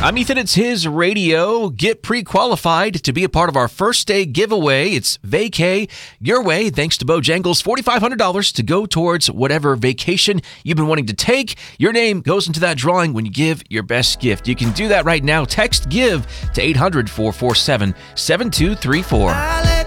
I'm Ethan. It's his radio. Get pre-qualified to be a part of our first day giveaway. It's Vacay Your Way. Thanks to Bojangles, $4,500 to go towards whatever vacation you've been wanting to take. Your name goes into that drawing when you give your best gift. You can do that right now. Text GIVE to 800-447-7234.